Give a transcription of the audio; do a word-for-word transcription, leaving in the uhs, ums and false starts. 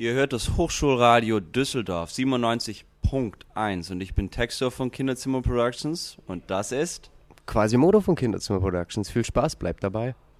Ihr hört das Hochschulradio Düsseldorf siebenundneunzig Punkt eins und ich bin Textor von Kinderzimmer Productions und das ist Quasimodo von Kinderzimmer Productions. Viel Spaß, bleibt dabei.